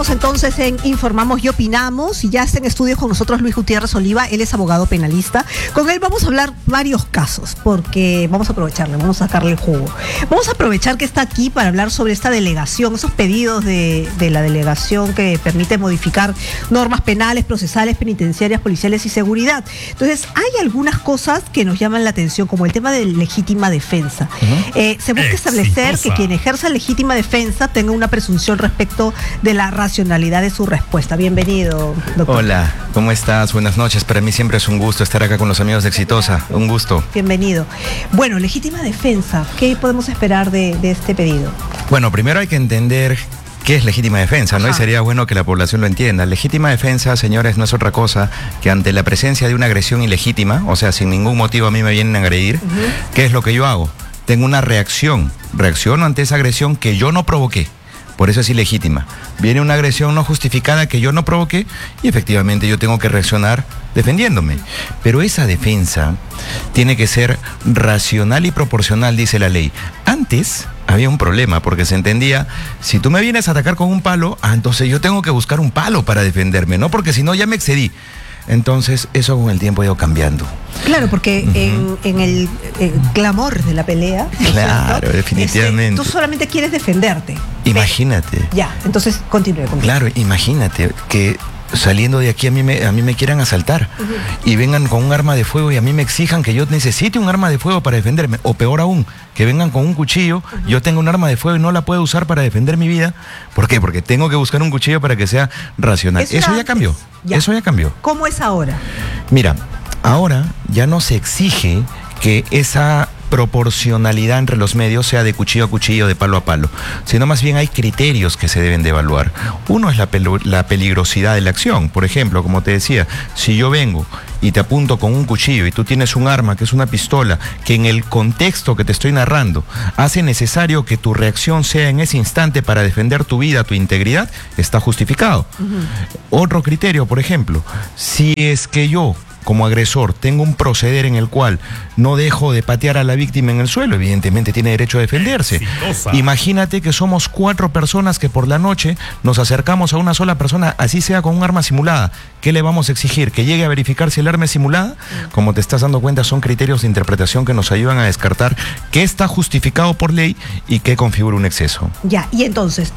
Seguimos entonces en Informamos y Opinamos, y ya está en estudios con nosotros Luis Gutiérrez Oliva. Él es abogado penalista. Con él vamos a hablar varios casos, porque vamos a aprovecharle, vamos a sacarle el jugo. Vamos a aprovechar que está aquí para hablar sobre esta delegación, esos pedidos de la delegación que permite modificar normas penales, procesales, penitenciarias, policiales y seguridad. Entonces, hay algunas cosas que nos llaman la atención, como el tema de legítima defensa. Se busca establecer que quien ejerza legítima defensa tenga una presunción respecto de la racionalidad de su respuesta. Bienvenido, doctor. Hola, ¿cómo estás? Buenas noches. Para mí siempre es un gusto estar acá con los amigos de Exitosa. Un gusto. Bienvenido. Bueno, legítima defensa, ¿qué podemos esperar de este pedido? Bueno, primero hay que entender qué es legítima defensa, ¿no? Y sería bueno que la población lo entienda. Legítima defensa, señores, no es otra cosa que ante la presencia de una agresión ilegítima, o sea, sin ningún motivo a mí me vienen a agredir, ¿qué es lo que yo hago? Tengo una reacción. Reacciono ante esa agresión que yo no provoqué. Por eso es ilegítima. Viene una agresión no justificada que yo no provoqué y efectivamente yo tengo que reaccionar defendiéndome. Pero esa defensa tiene que ser racional y proporcional, dice la ley. Antes había un problema porque se entendía, si tú me vienes a atacar con un palo, entonces yo tengo que buscar un palo para defenderme, ¿no? Porque si no ya me excedí. Entonces, eso con el tiempo ha ido cambiando. Claro, porque en el clamor de la pelea, claro, definitivamente. Tú solamente quieres defenderte. Imagínate. Ya, entonces continúe. Claro, imagínate que saliendo de aquí a mí me quieran asaltar y vengan con un arma de fuego y a mí me exijan que yo necesite un arma de fuego para defenderme, o peor aún, que vengan con un cuchillo, yo tengo un arma de fuego y no la puedo usar para defender mi vida. ¿Por qué? Porque tengo que buscar un cuchillo para que sea racional. Eso ya cambió. Eso ya cambió. ¿Cómo es ahora? Mira, ahora ya no se exige que esa proporcionalidad entre los medios sea de cuchillo a cuchillo, de palo a palo, sino más bien hay criterios que se deben de evaluar. Uno es la peligrosidad de la acción. Por ejemplo, como te decía, si yo vengo y te apunto con un cuchillo y tú tienes un arma que es una pistola, que en el contexto que te estoy narrando hace necesario que tu reacción sea en ese instante para defender tu vida, tu integridad, está justificado. Otro criterio, por ejemplo, si es que yo como agresor tengo un proceder en el cual no dejo de patear a la víctima en el suelo, evidentemente tiene derecho a defenderse. Imagínate que somos 4 personas que por la noche nos acercamos a una sola persona, así sea con un arma simulada. ¿Qué le vamos a exigir? ¿Que llegue a verificar si el arma es simulada? Como te estás dando cuenta, son criterios de interpretación que nos ayudan a descartar qué está justificado por ley y qué configura un exceso. Ya, y entonces,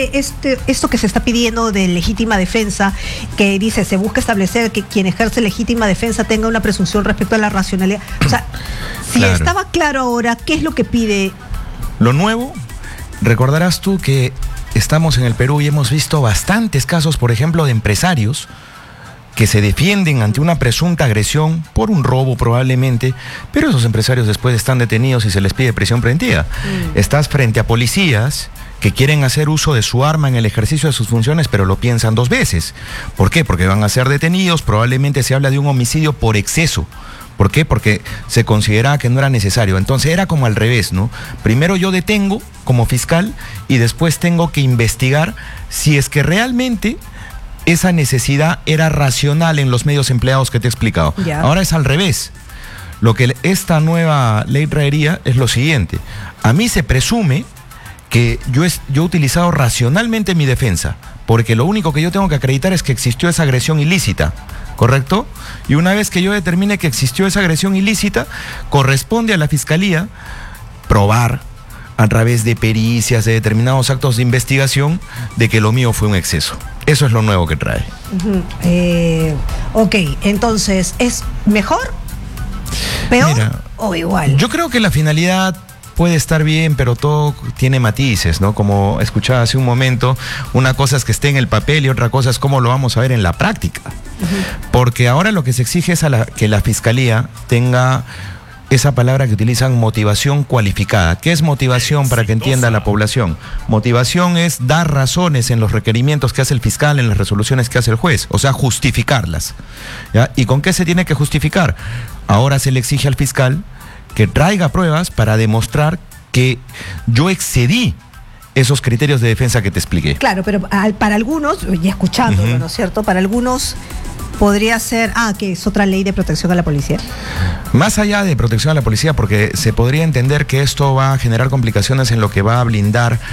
esto que se está pidiendo de legítima defensa, que dice, se busca establecer que quien ejerce legítima defensa tenga una presunción respecto a la racionalidad. O sea, si estaba claro ahora, ¿qué es lo que pide? Lo nuevo, recordarás tú que estamos en el Perú y hemos visto bastantes casos, por ejemplo, de empresarios que se defienden ante una presunta agresión por un robo probablemente, pero esos empresarios después están detenidos y se les pide prisión preventiva. Estás frente a policías que quieren hacer uso de su arma en el ejercicio de sus funciones, pero lo piensan 2 veces. ¿Por qué? Porque van a ser detenidos, probablemente se habla de un homicidio por exceso. ¿Por qué? Porque se consideraba que no era necesario. Entonces era como al revés, ¿no? Primero yo detengo como fiscal y después tengo que investigar si es que realmente esa necesidad era racional en los medios empleados que te he explicado. Ahora es al revés. Lo que esta nueva ley traería es lo siguiente. A mí se presume que yo he utilizado racionalmente mi defensa, porque lo único que yo tengo que acreditar es que existió esa agresión ilícita, ¿correcto? Y una vez que yo determine que existió esa agresión ilícita, corresponde a la Fiscalía probar a través de pericias, de determinados actos de investigación, de que lo mío fue un exceso. Eso es lo nuevo que trae. Ok, entonces, ¿es mejor, peor o igual? Yo creo que la finalidad puede estar bien, pero todo tiene matices, ¿no? Como escuchaba hace un momento, una cosa es que esté en el papel y otra cosa es cómo lo vamos a ver en la práctica. Porque ahora lo que se exige es que la Fiscalía tenga esa palabra que utilizan, motivación cualificada. ¿Qué es motivación para que entienda la población? Motivación es dar razones en los requerimientos que hace el fiscal, en las resoluciones que hace el juez, o sea, justificarlas, ¿ya? ¿Y con qué se tiene que justificar? Ahora se le exige al fiscal que traiga pruebas para demostrar que yo excedí esos criterios de defensa que te expliqué. Claro, pero para algunos, y escuchándolo, ¿no es cierto? Para algunos podría ser, que es otra ley de protección a la policía. Más allá de protección a la policía, porque se podría entender que esto va a generar complicaciones en lo que va a blindar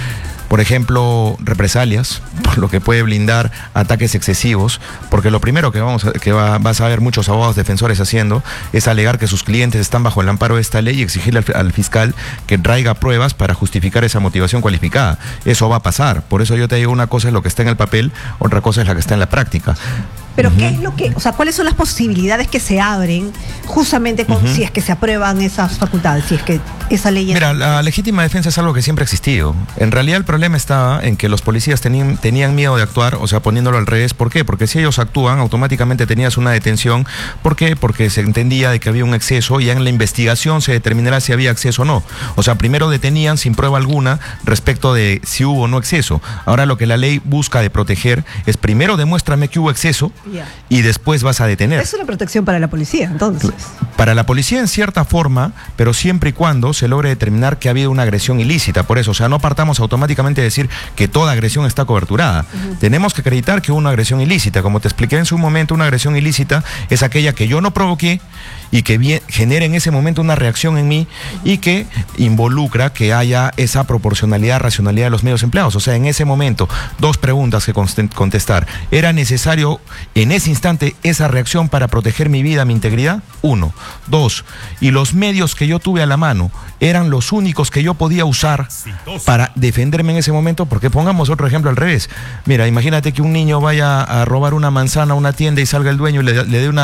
por ejemplo, represalias, por lo que puede blindar ataques excesivos, porque lo primero que vas a ver muchos abogados defensores haciendo es alegar que sus clientes están bajo el amparo de esta ley y exigirle al fiscal que traiga pruebas para justificar esa motivación cualificada. Eso va a pasar. Por eso yo te digo, una cosa es lo que está en el papel, otra cosa es la que está en la práctica. Pero ¿qué es lo que, o sea, cuáles son las posibilidades que se abren justamente si es que se aprueban esas facultades, si es que esa ley... Mira, la legítima defensa es algo que siempre ha existido. En realidad el problema estaba en que los policías tenían miedo de actuar, o sea, poniéndolo al revés. ¿Por qué? Porque si ellos actúan, automáticamente tenías una detención. ¿Por qué? Porque se entendía de que había un exceso y en la investigación se determinará si había exceso o no. O sea, primero detenían sin prueba alguna respecto de si hubo o no exceso. Ahora lo que la ley busca de proteger es primero demuéstrame que hubo exceso, y después vas a detener. Es una protección para la policía, entonces. Para la policía en cierta forma, pero siempre y cuando se logre determinar que ha habido una agresión ilícita. Por eso, o sea, no partamos automáticamente de decir que toda agresión está coberturada. Tenemos que acreditar que hubo una agresión ilícita. Como te expliqué en su momento, una agresión ilícita es aquella que yo no provoqué y que genera en ese momento una reacción en mí y que involucra que haya esa proporcionalidad, racionalidad de los medios empleados. O sea, en ese momento, dos preguntas que contestar. ¿Era necesario en ese instante esa reacción para proteger mi vida, mi integridad? 1. 2. Y los medios que yo tuve a la mano eran los únicos que yo podía usar para defenderme en ese momento, porque pongamos otro ejemplo al revés. Mira, imagínate que un niño vaya a robar una manzana a una tienda y salga el dueño y le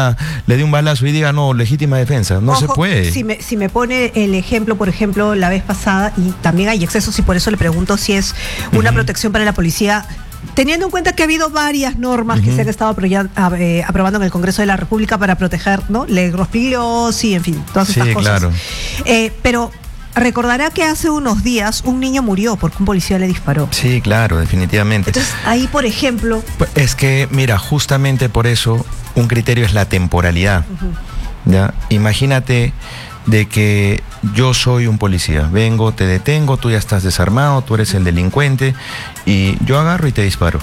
dé un balazo y diga, no, legítima defensa. No se puede. Si me pone el ejemplo, por ejemplo, la vez pasada, y también hay excesos, y por eso le pregunto si es una protección para la policía, teniendo en cuenta que ha habido varias normas que se han estado aprobando en el Congreso de la República para proteger, ¿no? Leptospirosis, en fin, todas estas cosas. Claro. Pero recordará que hace unos días un niño murió porque un policía le disparó. Sí, claro, definitivamente. Entonces, ahí, por ejemplo... Es que, mira, justamente por eso un criterio es la temporalidad. ¿Ya? Imagínate de que yo soy un policía, vengo, te detengo, tú ya estás desarmado, tú eres el delincuente y yo agarro y te disparo.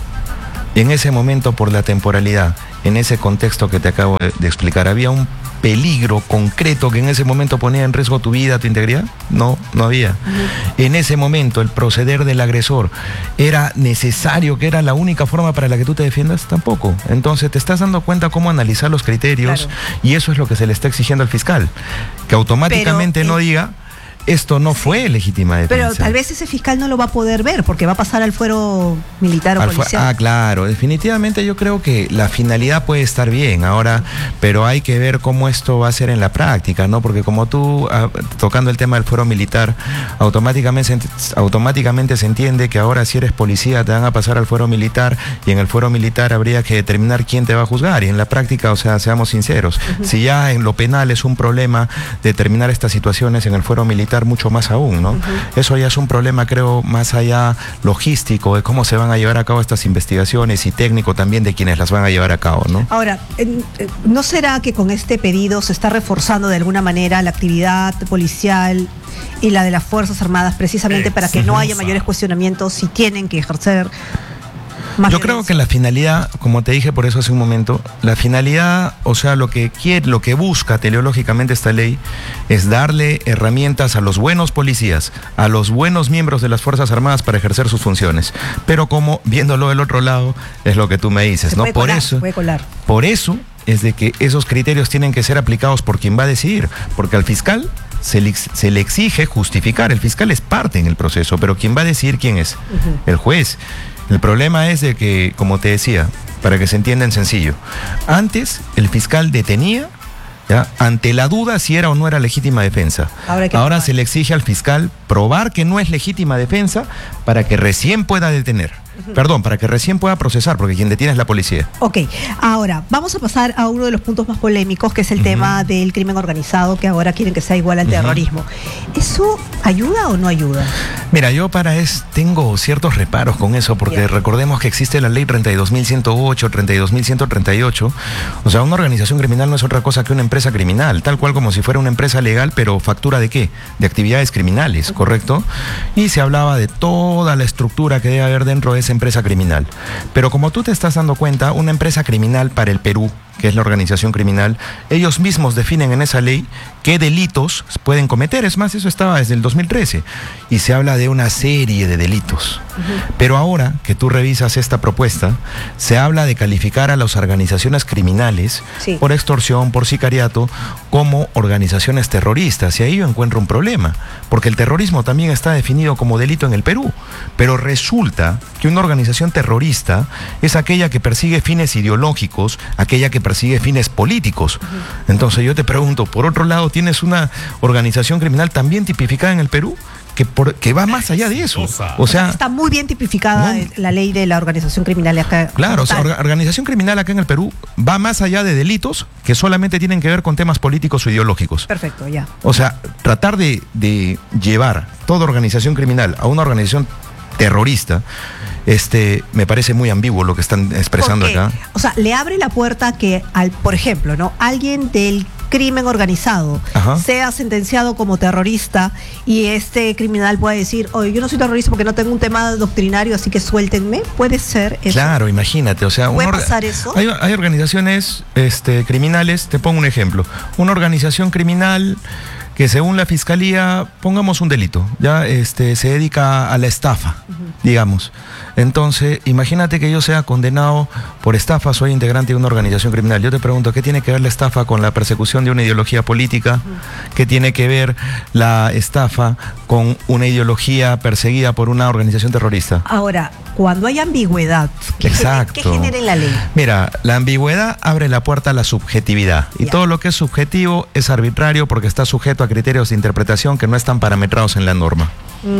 Y en ese momento, por la temporalidad, en ese contexto que te acabo de explicar, ¿había un peligro concreto que en ese momento ponía en riesgo tu vida, tu integridad? No, no había. En ese momento, el proceder del agresor, ¿era necesario, que era la única forma para la que tú te defiendas? Tampoco. Entonces te estás dando cuenta cómo analizar los criterios, y eso es lo que se le está exigiendo al fiscal, que automáticamente no diga... Esto no fue legítima defensa. Pero tal vez ese fiscal no lo va a poder ver porque va a pasar al fuero militar o policial. Claro, definitivamente yo creo que la finalidad puede estar bien ahora, pero hay que ver cómo esto va a ser en la práctica, ¿no? Porque como tú, tocando el tema del fuero militar, automáticamente se entiende que ahora si eres policía te van a pasar al fuero militar y en el fuero militar habría que determinar quién te va a juzgar y en la práctica, o sea, seamos sinceros, si ya en lo penal es un problema determinar estas situaciones, en el fuero militar mucho más aún, ¿no? Eso ya es un problema, creo, más allá logístico, de cómo se van a llevar a cabo estas investigaciones y técnico también de quienes las van a llevar a cabo, ¿no? Ahora, ¿no será que con este pedido se está reforzando de alguna manera la actividad policial y la de las Fuerzas Armadas precisamente para que no haya mayores cuestionamientos si tienen que ejercer? Yo creo que la finalidad, como te dije por eso hace un momento, la finalidad, o sea, lo que busca teleológicamente esta ley es darle herramientas a los buenos policías, a los buenos miembros de las Fuerzas Armadas para ejercer sus funciones. Pero como, viéndolo del otro lado, es lo que tú me dices, ¿no? Por eso es de que esos criterios tienen que ser aplicados por quien va a decidir, porque al fiscal se le exige justificar, el fiscal es parte en el proceso, pero quien va a decidir quién es, el juez. El problema es de que, como te decía, para que se entienda en sencillo, antes el fiscal detenía, ¿ya?, ante la duda si era o no era legítima defensa. Ahora se le exige al fiscal probar que no es legítima defensa para que recién pueda detener. Perdón, para que recién pueda procesar, porque quien detiene es la policía. Ok, ahora vamos a pasar a uno de los puntos más polémicos, que es el tema del crimen organizado, que ahora quieren que sea igual al terrorismo. ¿Eso ayuda o no ayuda? Mira, yo tengo ciertos reparos con eso, porque recordemos que existe la ley 32.108, 32.138. O sea, una organización criminal no es otra cosa que una empresa criminal, tal cual como si fuera una empresa legal, pero factura ¿de qué? De actividades criminales, ¿correcto? Y se hablaba de toda la estructura que debe haber dentro de esa esa empresa criminal. Pero como tú te estás dando cuenta, una empresa criminal para el Perú, que es la organización criminal, ellos mismos definen en esa ley qué delitos pueden cometer. Es más, eso estaba desde el 2013 y se habla de una serie de delitos. Pero ahora que tú revisas esta propuesta, se habla de calificar a las organizaciones criminales por extorsión, por sicariato, como organizaciones terroristas. Y ahí yo encuentro un problema, porque el terrorismo también está definido como delito en el Perú. Pero resulta que una organización terrorista es aquella que persigue fines ideológicos, aquella que persigue fines políticos. Entonces yo te pregunto, por otro lado, ¿tienes una organización criminal también tipificada en el Perú? Que va más allá de eso. O sea, está muy bien tipificada la ley de la organización criminal acá. Claro, o sea, organización criminal acá en el Perú va más allá de delitos que solamente tienen que ver con temas políticos o ideológicos. Perfecto, ya. O sea, tratar de llevar toda organización criminal a una organización terrorista, me parece muy ambiguo lo que están expresando acá. O sea, le abre la puerta que, por ejemplo, ¿no? Alguien del crimen organizado sea sentenciado como terrorista y este criminal puede decir, oye, yo no soy terrorista porque no tengo un tema doctrinario, así que suéltenme. ¿Puede ser eso? Claro, imagínate, o sea, ¿puede pasar eso? Hay organizaciones criminales, te pongo un ejemplo, una organización criminal que según la fiscalía, pongamos un delito, ya se dedica a la estafa, digamos. Entonces, imagínate que yo sea condenado por estafa, soy integrante de una organización criminal. Yo te pregunto, ¿qué tiene que ver la estafa con la persecución de una ideología política? ¿Qué tiene que ver la estafa con una ideología perseguida por una organización terrorista? Ahora, cuando hay ambigüedad, ¿qué genera en la ley? Mira, la ambigüedad abre la puerta a la subjetividad. Y todo lo que es subjetivo es arbitrario porque está sujeto a criterios de interpretación que no están parametrados en la norma.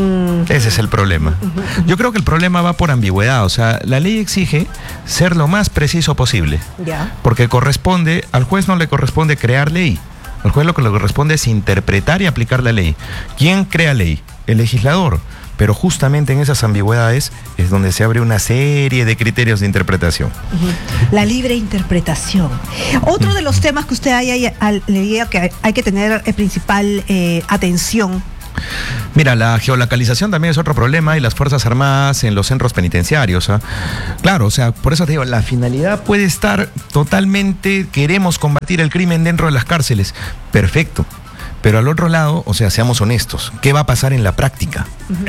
Ese es el problema. Yo creo que el problema va por ambigüedad. O sea, la ley exige ser lo más preciso posible. Porque corresponde, al juez no le corresponde crear ley. Al juez lo que le corresponde es interpretar y aplicar la ley. ¿Quién crea ley? El legislador. Pero justamente en esas ambigüedades es donde se abre una serie de criterios de interpretación. La libre interpretación. Otro de los temas que usted leía que hay que tener principal atención. Mira, la geolocalización también es otro problema y las Fuerzas Armadas en los centros penitenciarios. Claro, o sea, por eso te digo, la finalidad puede estar totalmente, queremos combatir el crimen dentro de las cárceles. Perfecto. Pero al otro lado, o sea, seamos honestos, ¿qué va a pasar en la práctica?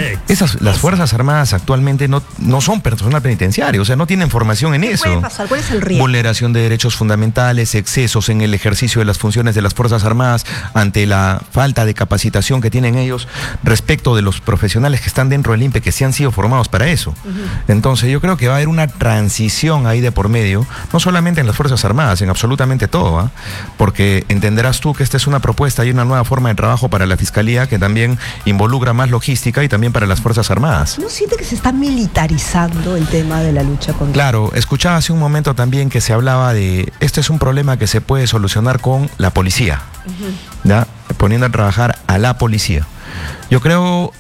Las Fuerzas Armadas actualmente no son personal penitenciario, o sea, no tienen formación en eso. ¿Qué puede pasar? ¿Cuál es el riesgo? Vulneración de derechos fundamentales, excesos en el ejercicio de las funciones de las Fuerzas Armadas ante la falta de capacitación que tienen ellos respecto de los profesionales que están dentro del INPE que sí han sido formados para eso. Entonces yo creo que va a haber una transición ahí de por medio, no solamente en las Fuerzas Armadas, en absolutamente todo, porque entenderás tú que esta es una propuesta y una nueva forma de trabajo para la Fiscalía que también involucra más logística y también para las Fuerzas Armadas. ¿No siente que se está militarizando el tema de la lucha contra? Claro, escuchaba hace un momento también que se hablaba de, este es un problema que se puede solucionar con la policía, ¿ya? Poniendo a trabajar a la policía. Yo creo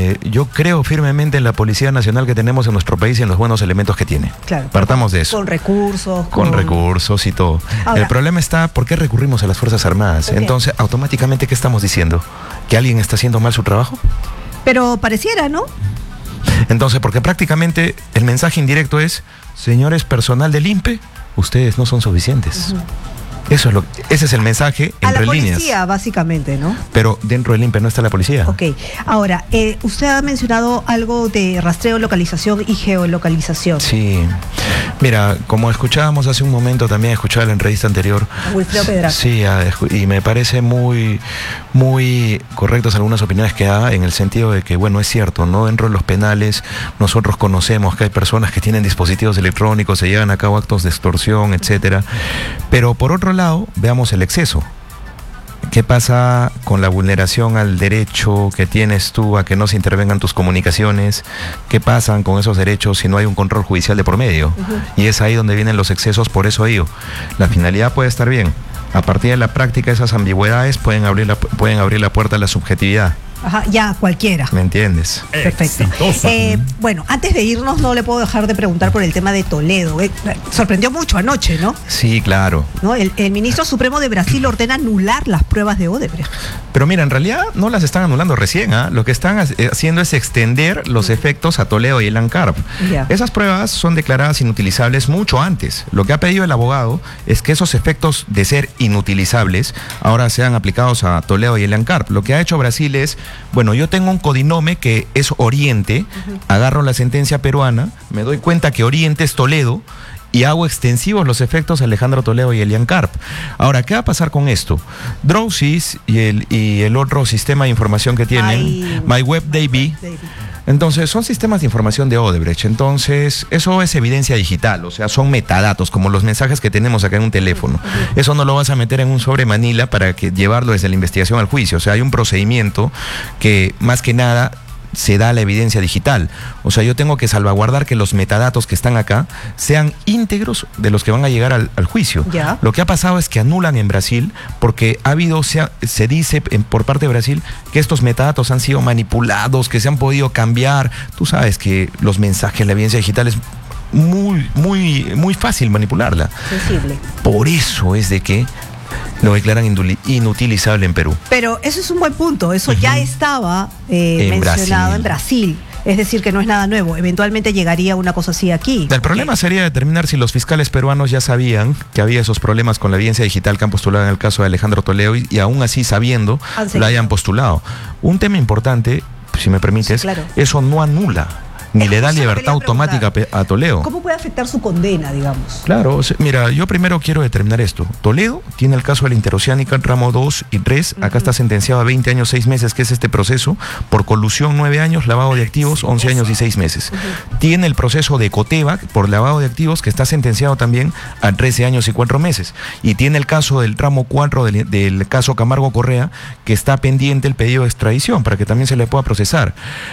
firmemente en la Policía Nacional que tenemos en nuestro país y en los buenos elementos que tiene. Claro. Partamos de eso. Con recursos. Con recursos y todo. Ahora, el problema está, ¿por qué recurrimos a las Fuerzas Armadas? Entonces, automáticamente, ¿qué estamos diciendo? ¿Que alguien está haciendo mal su trabajo? Pero pareciera, ¿no? Entonces, porque prácticamente el mensaje indirecto es, señores personal del INPE, ustedes no son suficientes. Ese es el mensaje entre líneas. A la policía, básicamente, ¿no? Pero dentro del INPE no está la policía. Ok. Ahora, usted ha mencionado algo de rastreo, localización y geolocalización. Sí. Mira, como escuchábamos hace un momento, también escuchaba la entrevista anterior. Wilfredo Pedraza. Sí, y me parece muy, muy correctas algunas opiniones que da en el sentido de que, bueno, es cierto, ¿no? Dentro de los penales nosotros conocemos que hay personas que tienen dispositivos electrónicos, se llevan a cabo actos de extorsión, etcétera. Pero por otro lado, veamos el exceso. ¿Qué pasa con la vulneración al derecho que tienes tú a que no se intervengan tus comunicaciones? ¿Qué pasan con esos derechos si no hay un control judicial de por medio? Y es ahí donde vienen los excesos, por eso digo, la finalidad puede estar bien. A partir de la práctica, esas ambigüedades pueden abrir la puerta a la subjetividad. Ajá, ya, cualquiera. ¿Me entiendes? Perfecto. Bueno, antes de irnos, no le puedo dejar de preguntar por el tema de Toledo. Sorprendió mucho anoche, ¿no? Sí, claro. ¿No? El ministro supremo de Brasil ordena anular las pruebas de Odebrecht. Pero mira, en realidad no las están anulando recién, ¿ah? Lo que están haciendo es extender los efectos a Toledo y el ANCARP. Esas pruebas son declaradas inutilizables mucho antes. Lo que ha pedido el abogado es que esos efectos de ser inutilizables ahora sean aplicados a Toledo y el ANCARP. Lo que ha hecho Brasil es, bueno, yo tengo un codinome que es Oriente, agarro la sentencia peruana, me doy cuenta que Oriente es Toledo, y hago extensivos los efectos a Alejandro Toledo y Elian Carp. Ahora, ¿qué va a pasar con esto? Drowsys y el otro sistema de información que tienen, MyWebDB, entonces son sistemas de información de Odebrecht. Entonces, eso es evidencia digital, o sea, son metadatos, como los mensajes que tenemos acá en un teléfono. Eso no lo vas a meter en un sobre Manila para llevarlo desde la investigación al juicio. O sea, hay un procedimiento que, más que nada, se da la evidencia digital. O sea, yo tengo que salvaguardar que los metadatos que están acá sean íntegros de los que van a llegar al juicio. Lo que ha pasado es que anulan en Brasil porque ha habido, se dice por parte de Brasil que estos metadatos han sido manipulados, que se han podido cambiar. Tú sabes que los mensajes, la evidencia digital es muy fácil manipularla. Sensible. Por eso es de que lo declaran inutilizable en Perú. Pero eso es un buen punto, eso ya estaba mencionado en Brasil. Es decir, que no es nada nuevo. Eventualmente llegaría una cosa así aquí. El problema sería determinar si los fiscales peruanos ya sabían que había esos problemas con la evidencia digital que han postulado en el caso de Alejandro Toledo y aún así sabiendo la hayan postulado. Un tema importante, si me permites, eso no anula ni le da libertad automática a Toledo. ¿Cómo puede afectar su condena, digamos? Claro, mira, yo primero quiero determinar esto. Toledo tiene el caso de la Interoceánica, ramo 2 y 3. Acá está sentenciado a 20 años, 6 meses, que es este proceso. Por colusión, 9 años. Lavado de activos, 11 años y 6 meses. Tiene el proceso de Coteva, por lavado de activos, que está sentenciado también a 13 años y 4 meses. Y tiene el caso del tramo 4 del caso Camargo Correa, que está pendiente el pedido de extradición, para que también se le pueda procesar.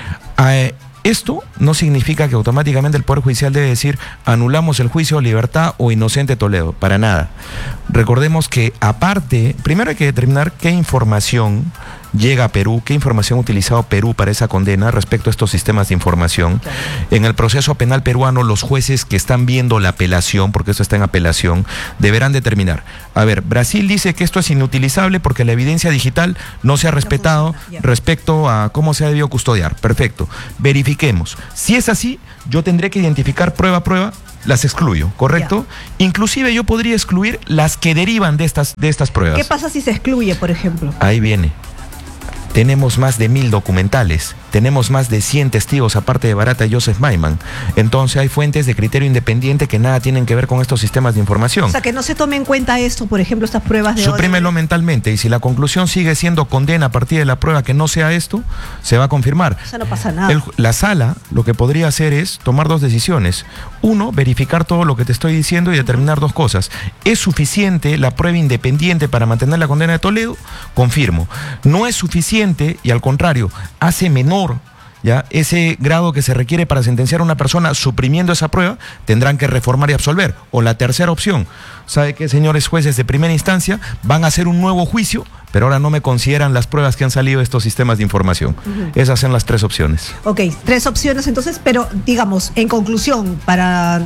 Esto no significa que automáticamente el Poder Judicial debe decir anulamos el juicio, libertad o inocente Toledo, para nada. Recordemos que aparte, primero hay que determinar qué información llega a Perú, qué información ha utilizado Perú para esa condena respecto a estos sistemas de información. En el proceso penal peruano, los jueces que están viendo la apelación, porque esto está en apelación, deberán determinar. A ver, Brasil dice que esto es inutilizable porque la evidencia digital no se ha respetado respecto a cómo se ha debido custodiar. Perfecto. Verifiquemos. Si es así, yo tendré que identificar prueba a prueba, las excluyo, ¿correcto? Inclusive yo podría excluir las que derivan de estas pruebas. ¿Qué pasa si se excluye, por ejemplo? Ahí viene. Tenemos más de 1000 documentales, tenemos más de 100 testigos aparte de Barata y Joseph Maiman. Entonces hay fuentes de criterio independiente que nada tienen que ver con estos sistemas de información. O sea, que no se tome en cuenta esto, por ejemplo, estas pruebas de... Suprímelo mentalmente, y si la conclusión sigue siendo condena a partir de la prueba que no sea esto, se va a confirmar. O sea, no pasa nada. La sala lo que podría hacer es tomar dos decisiones. Uno, verificar todo lo que te estoy diciendo y determinar dos cosas. ¿Es suficiente la prueba independiente para mantener la condena de Toledo? Confirmo. No es suficiente y al contrario, hace menor ya ese grado que se requiere para sentenciar a una persona, suprimiendo esa prueba, tendrán que reformar y absolver. O la tercera opción, ¿sabe qué, señores jueces de primera instancia? Van a hacer un nuevo juicio, pero ahora no me consideran las pruebas que han salido de estos sistemas de información. Esas son las 3 opciones. Ok, 3 opciones entonces, pero digamos, en conclusión, para...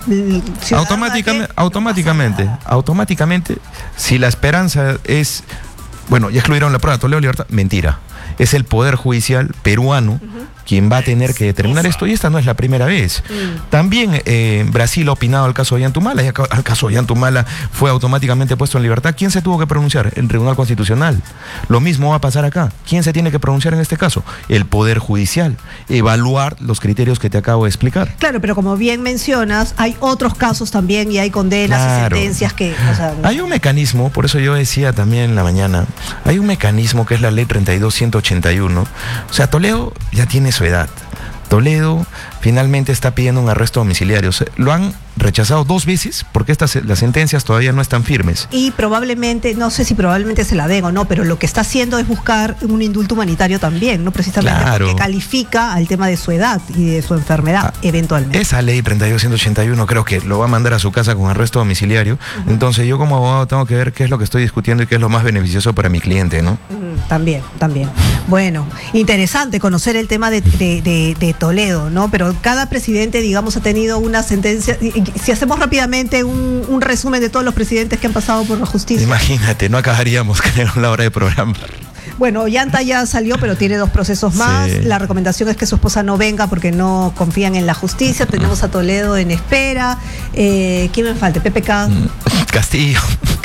Automáticamente, si la esperanza es... Bueno, ya excluyeron la prueba, Toledo, libertad. Mentira. Es el Poder Judicial peruano quien va a tener que determinar esto, y esta no es la primera vez. También Brasil ha opinado al caso de Ollantumala, y al caso de Ollantumala fue automáticamente puesto en libertad. ¿Quién se tuvo que pronunciar? El Tribunal Constitucional. Lo mismo va a pasar acá. ¿Quién se tiene que pronunciar en este caso? El Poder Judicial. Evaluar los criterios que te acabo de explicar. Claro, pero como bien mencionas, hay otros casos también y hay condenas y sentencias que... O sea, hay un mecanismo, por eso yo decía también en la mañana, hay un mecanismo que es la ley 32.181. O sea, Toledo ya tiene su edad. Toledo finalmente está pidiendo un arresto domiciliario. Lo han rechazado 2 veces porque las sentencias todavía no están firmes. Y probablemente, no sé si probablemente se la den o no, pero lo que está haciendo es buscar un indulto humanitario también, ¿no? Precisamente porque califica al tema de su edad y de su enfermedad, eventualmente. Esa ley 32.181 creo que lo va a mandar a su casa con arresto domiciliario. Entonces yo como abogado tengo que ver qué es lo que estoy discutiendo y qué es lo más beneficioso para mi cliente, ¿no? también. Bueno, interesante conocer el tema de Toledo, ¿no? Pero cada presidente, digamos, ha tenido una sentencia. Si hacemos rápidamente un resumen de todos los presidentes que han pasado por la justicia. Imagínate, no acabaríamos, creo, la hora de programa. Bueno, Ollanta ya salió, pero tiene 2 procesos más. Sí. La recomendación es que su esposa no venga porque no confían en la justicia. Tenemos a Toledo en espera. ¿Quién me falta? PPK. Castillo.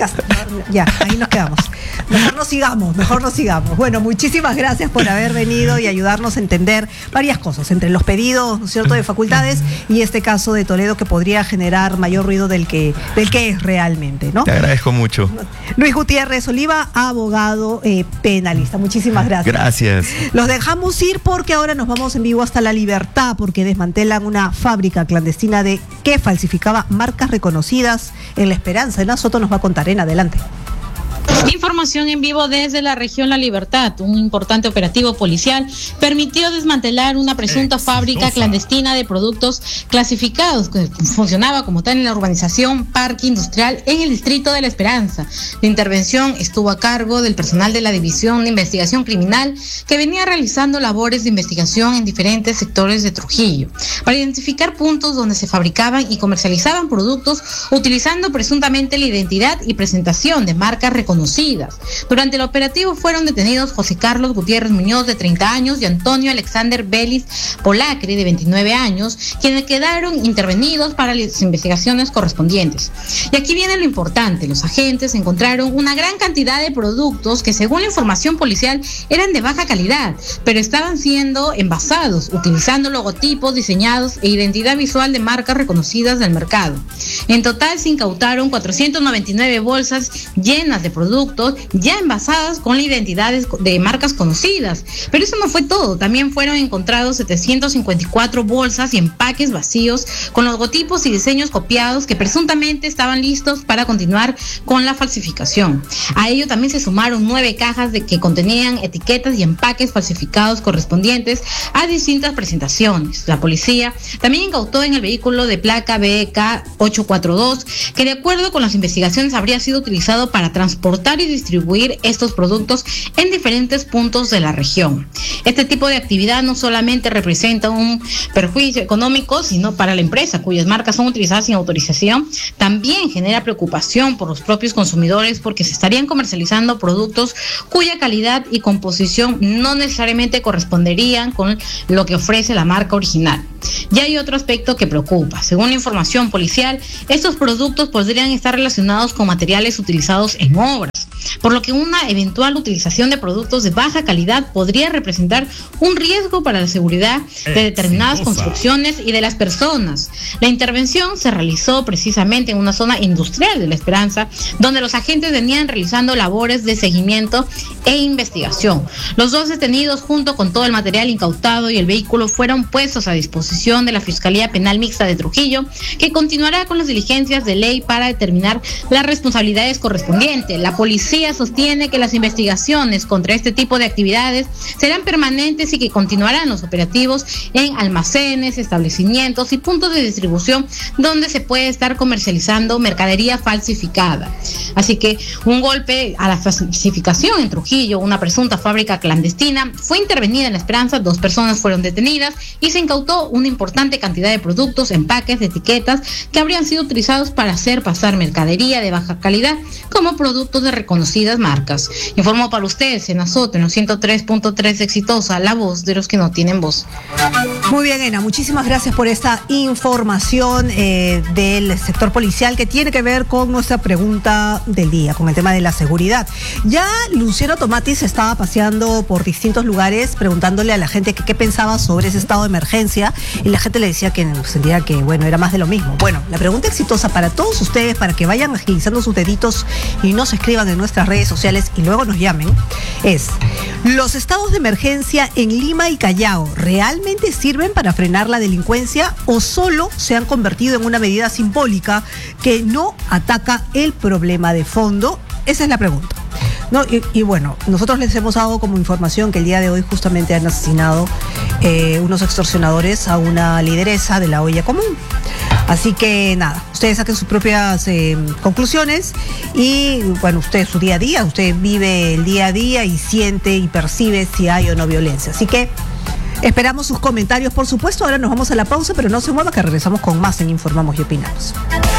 Ya, ahí nos quedamos. Mejor no sigamos. Bueno, muchísimas gracias por haber venido y ayudarnos a entender varias cosas, entre los pedidos, ¿no es cierto?, de facultades y este caso de Toledo que podría generar mayor ruido del que es realmente, ¿no? Te agradezco mucho. Luis Gutiérrez Oliva, abogado penalista. Muchísimas gracias. Gracias. Los dejamos ir porque ahora nos vamos en vivo hasta La Libertad porque desmantelan una fábrica clandestina que falsificaba marcas reconocidas en La Esperanza. Ena Soto nos va a contar. En adelante. Información en vivo desde la región La Libertad. Un importante operativo policial permitió desmantelar una presunta fábrica clandestina de productos clasificados que funcionaba como tal en la urbanización Parque Industrial en el distrito de La Esperanza. La intervención estuvo a cargo del personal de la División de Investigación Criminal que venía realizando labores de investigación en diferentes sectores de Trujillo para identificar puntos donde se fabricaban y comercializaban productos utilizando presuntamente la identidad y presentación de marcas reconocidas. Durante el operativo fueron detenidos José Carlos Gutiérrez Muñoz, de 30 años, y Antonio Alexander Vélez Polacri, de 29 años, quienes quedaron intervenidos para las investigaciones correspondientes. Y aquí viene lo importante: los agentes encontraron una gran cantidad de productos que, según la información policial, eran de baja calidad, pero estaban siendo envasados, utilizando logotipos diseñados e identidad visual de marcas reconocidas del mercado. En total se incautaron 499 bolsas llenas de productos ya envasadas con la identidad de marcas conocidas. Pero eso no fue todo, también fueron encontrados 754 bolsas y empaques vacíos con logotipos y diseños copiados que presuntamente estaban listos para continuar con la falsificación. A ello también se sumaron 9 cajas que contenían etiquetas y empaques falsificados correspondientes a distintas presentaciones. La policía también incautó en el vehículo de placa BK 842, que de acuerdo con las investigaciones habría sido utilizado para transportar y distribuir estos productos en diferentes puntos de la región. Este tipo de actividad no solamente representa un perjuicio económico, sino para la empresa cuyas marcas son utilizadas sin autorización, también genera preocupación por los propios consumidores porque se estarían comercializando productos cuya calidad y composición no necesariamente corresponderían con lo que ofrece la marca original. Y hay otro aspecto que preocupa. Según la información policial, estos productos podrían estar relacionados con materiales utilizados en obras, por lo que una eventual utilización de productos de baja calidad podría representar un riesgo para la seguridad de determinadas construcciones y de las personas. La intervención se realizó precisamente en una zona industrial de La Esperanza, donde los agentes venían realizando labores de seguimiento e investigación. Los 2 detenidos, junto con todo el material incautado y el vehículo, fueron puestos a disposición de la Fiscalía Penal Mixta de Trujillo, que continuará con las diligencias de ley para determinar las responsabilidades correspondientes. La policía sostiene que las investigaciones contra este tipo de actividades serán permanentes y que continuarán los operativos en almacenes, establecimientos y puntos de distribución donde se puede estar comercializando mercadería falsificada. Así que un golpe a la falsificación en Trujillo, una presunta fábrica clandestina, fue intervenida en La Esperanza, 2 personas fueron detenidas y se incautó una importante cantidad de productos, empaques, etiquetas que habrían sido utilizados para hacer pasar mercadería de baja calidad como productos de reconocidas marcas. Informó para ustedes Ena Soto en los 103.3 Exitosa, la voz de los que no tienen voz. Muy bien, Ena, muchísimas gracias por esta información del sector policial que tiene que ver con nuestra pregunta del día, con el tema de la seguridad. Ya Luciano Tomati se estaba paseando por distintos lugares preguntándole a la gente qué pensaba sobre ese estado de emergencia y la gente le decía que sentía que, bueno, era más de lo mismo. Bueno, la pregunta exitosa para todos ustedes, para que vayan agilizando sus deditos y nos escriban en nuestras redes sociales y luego nos llamen, es: ¿los estados de emergencia en Lima y Callao realmente sirven para frenar la delincuencia o solo se han convertido en una medida simbólica que no ataca el problema de fondo? Esa es la pregunta. No, y bueno, nosotros les hemos dado como información que el día de hoy justamente han asesinado unos extorsionadores a una lideresa de la olla común. Así que nada, ustedes saquen sus propias conclusiones y bueno, usted su día a día, usted vive el día a día y siente y percibe si hay o no violencia. Así que esperamos sus comentarios, por supuesto. Ahora nos vamos a la pausa, pero no se mueva que regresamos con más en Informamos y Opinamos.